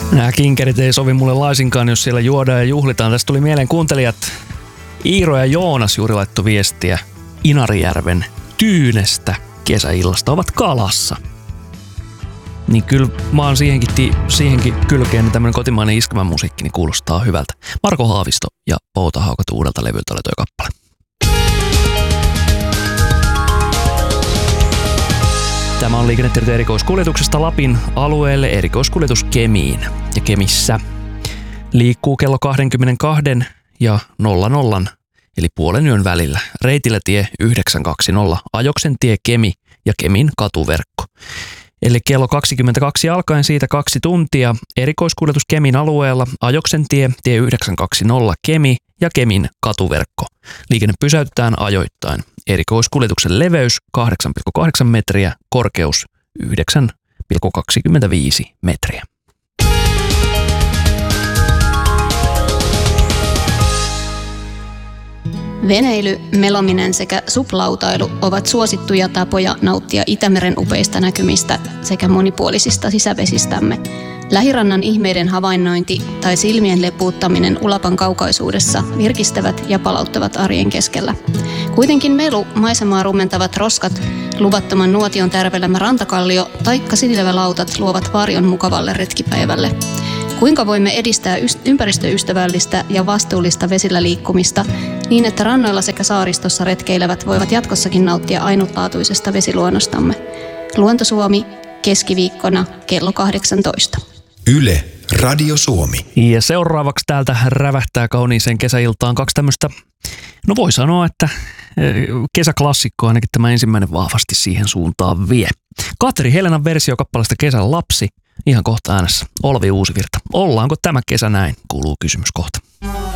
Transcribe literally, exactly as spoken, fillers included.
Nämä kinkerit ei sovi mulle laisinkaan, jos siellä juodaan ja juhlitaan. Tästä tuli mieleen kuuntelijat Iiro ja Joonas juuri laittoi viestiä Inarijärven Tyynestä kesäillasta. Ovat kalassa. Niin kyllä mä oon siihenkin, ti- siihenkin kylkeen, niin tämmönen kotimainen iskelmän musiikki niin kuulostaa hyvältä. Marko Haavisto ja Pouta Haukat uudelta levyltä oli toi kappale. Tämä on Liikennetiedot erikoiskuljetuksesta Lapin alueelle erikoiskuljetus Kemiin. Ja Kemissä liikkuu kello kaksikymmentäkaksi ja nolla nolla eli puolen yön välillä. Reitillä tie yhdeksän kaksikymmentä, Ajoksen tie Kemi ja Kemin katuverkko. Eli kello kaksikymmentäkaksi alkaen siitä kaksi tuntia erikoiskuljetus Kemin alueella, Ajoksen tie, tie yhdeksän kaksikymmentä Kemi ja Kemin katuverkko. Liikenne pysäytetään ajoittain. Erikoiskuljetuksen leveys kahdeksan pilkku kahdeksan metriä, korkeus yhdeksän pilkku kaksikymmentäviisi metriä. Veneily, melominen sekä suplautailu ovat suosittuja tapoja nauttia Itämeren upeista näkymistä sekä monipuolisista sisävesistämme. Lähirannan ihmeiden havainnointi tai silmien lepuuttaminen Ulapan kaukaisuudessa virkistävät ja palauttavat arjen keskellä. Kuitenkin melu, maisemaa rumentavat roskat, luvattoman nuotion tärvelemä rantakallio taikka sinilevälautat luovat varjon mukavalle retkipäivälle. Kuinka voimme edistää ympäristöystävällistä ja vastuullista vesillä liikkumista niin, että rannoilla sekä saaristossa retkeilevät voivat jatkossakin nauttia ainutlaatuisesta vesiluonnostamme? Luontosuomi keskiviikkona kello kahdeksantoista. Yle Radio Suomi. Ja seuraavaksi täältä rävähtää kauniiseen kesäiltaan kaksi tämmöistä, no voi sanoa, että kesäklassikko ainakin tämä ensimmäinen vahvasti siihen suuntaan vie. Katri Helenan versio kappaleesta Kesän lapsi, ihan kohta äänessä. Olvi Uusivirta. Ollaanko tämä kesä näin, kuuluu kysymys kohta.